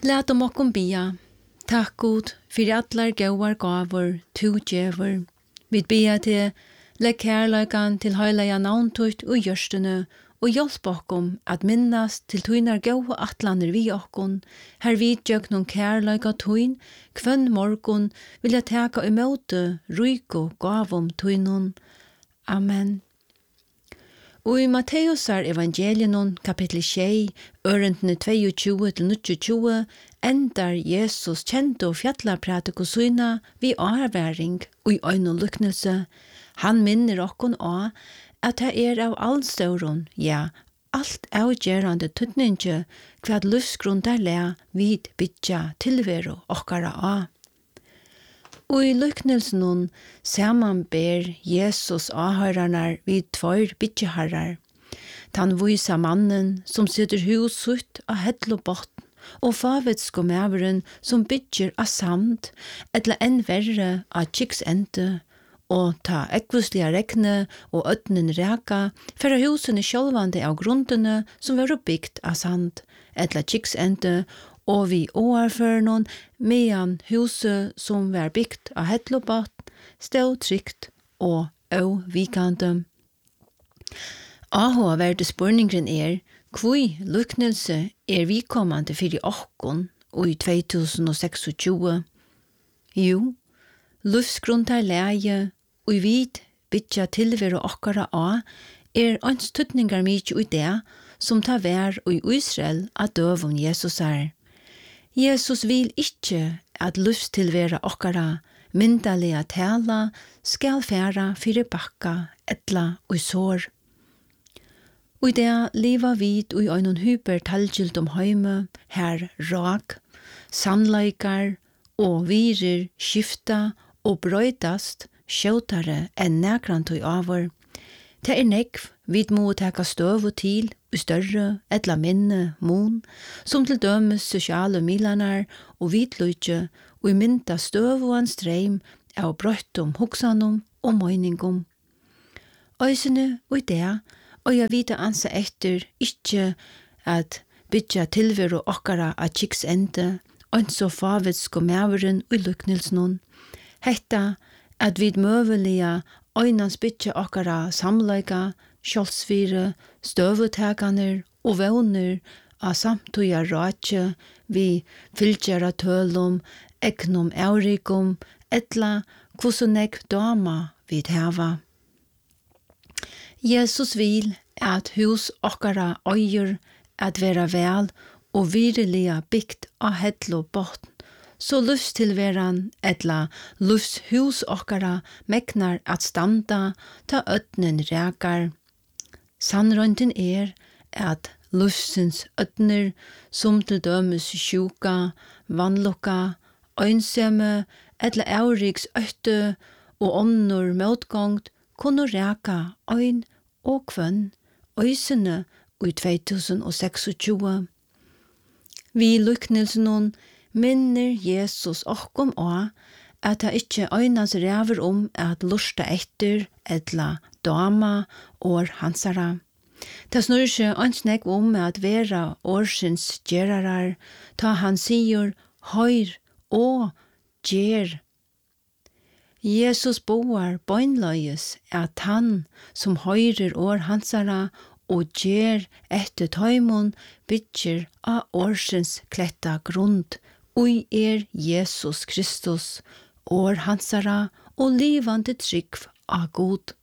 Lat okkum bia. Takk Gud fyrir allar góar gavur, tu djevur. Vit bia til legg kærleikan til heilaga navntut og hjørstene, og hjelp okkum at minnast til tuinar góa atlanir vi okkun, her vi gjøgnum kærleika tuin, kvønn morgun vilja taka imóti ryko gavum tuinun. Amen. Og i Matteusar evangelienun kapitel 6, ørendene 22-29, endar Jesus kjento fjallapratiku syna vi avværing og i øyne lyknelse. Han minner okkon av at det av allstauron, ja, alt avgjerande tutninge kvad livsgrundar le vid bytja tilvero okkara av. Og i lyknelsen samanber Jesus avhørarnar vid tvær bytjeharrar. Han vysa mannen som sitter husutt av hedlobotn, og favetsko mæveren som bytjer av sand, etla enn verre av kiksente, og ta ekvusliga regne og ødnen reka, for husene sjølvande av grundene som var byggt av sand, etla kiksente, og vi åarførnon medan huset som var byggt av hedlobotn stod trygt og vikande. Avhåverde spurningren kvui lyknelse vikommande fyrir okkon og i 2026. Jo, livsgruntar leie og vid bytja tilvero okkara anstutningar mykje ui det som ta vær og i Israel av døvum Jesusar. Jesus vil ikkje at livstilvera okkara myndalega tala skal færa fyrir bakka etla og sår. Og i det liva vid og i øynon hyper talgilt heime, her rak, sannleikar og virir skifta og brøydast skjøtare enn nekrant og avur. Det nekv vid må teka støv og til, og større, etla minne, mon, som til dømes sosiale milanar og vidløyge, og i mynda støv og en streim av brøttum hoksanum og møyningum. Øysene og i det, og jeg vita ansa etter ikkje at bytja tilvero okkara av kiksende, og så favetsko mæveren og lyknelsnån. Hetta at vid møvelia øynans bytja okkara samleika, sjálfsfyre, støvutaganer og vevner av samtuja ratje vi fylgjara tølum, eknum eurikum, etla kvosunek dama vid heva. Jesus vil at hus okkara øyer at vera vel og vireliga byggt av hedlo botn, så luftstilveran etla luftshus okkara meknar at standa ta ødnen rekar. Sannrønten at luftsins ødner som til dømes sjuka, vannlukka, øynsemme, etla euriks øtte og åndor motgångt kunne reka øyn og kvønn, øysene i 2026. Vi lyknelsen minner Jesus okkom at det ikkje øynans ræver at lusta etter etla dama og hansara. Det snur ikkje ønsnek at vera årsins gerarar, ta han sier høyr og gjer. Jesus boar bøgnløyes at han som høyrer år hansara og gjer etter tøymon bytjer av årsins kletta grund, ui Jesus Kristus, år hansara og livande trygg av god.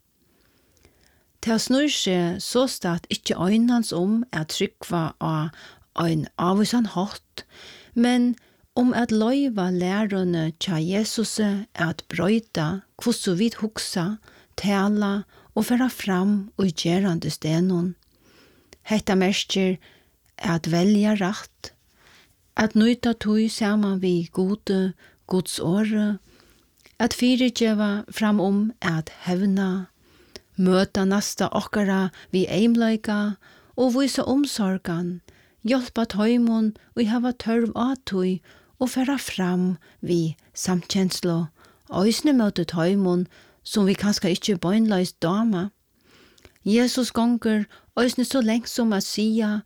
Det snur seg så stat ikkje øynans at tryggva av ein avvisan hatt, men at løyva lærerne tja Jesus at brøyta hvordan vi hugsa, tala og færa fram og gjerande stenon. Hetta merker at velja rætt, at nøyta tøy saman vi gode, Guds åre, at fyrirgjeva fram at hevna, møta nasta okkara vi eimleika og vysa omsorgan, hjelpa tøymon og hava tørv av tøy og færa fram vi samkjenslo, øysne møte tøymon som vi kanskje ikkje bøgnleis dama. Jesus gonger øysne så lengt som at sia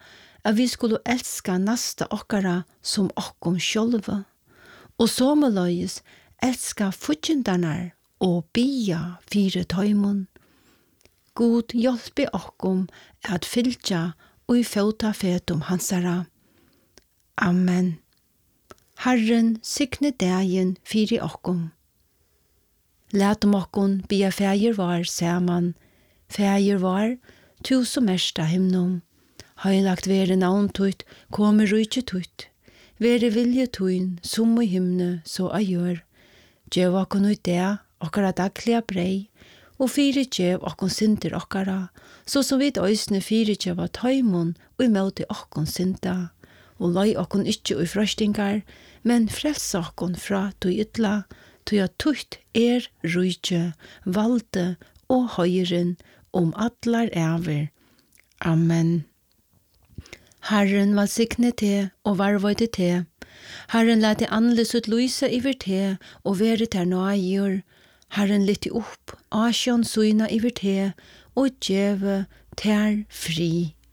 at vi skulle elska nästa okkara som okkom sjálva, og somaleis elska fudjendarnar og bia fire tøymon. God hjelpe okkom at fylgja og i fauta fetum hansara. Amen. Herren signe dagen fire okkom. Latum okkon bia fægir var saman, fægir var, tu som ersta himnum. Heilagt vere navn tutt, kommer rujtje tutt. Vere vilje tuin, som i himne, så a gjør. Djev okkon ut det, okkara daglige brei, og fire djev okkon synder okkara, så som vid øysne fire djev av tøymon, og i møte okkon synda. Og lai okkon ikkje ui frøstingar, men frelse okkon fra tui ytla, tui at tutt rujtje, valde og høyren allar æver. Amen. Herren valsikne te og varvøyde te. Herren lette anles ut lyse iver te og være ter nøyjur. Herren lytte opp, asjon suina iver te og djeve ter fri.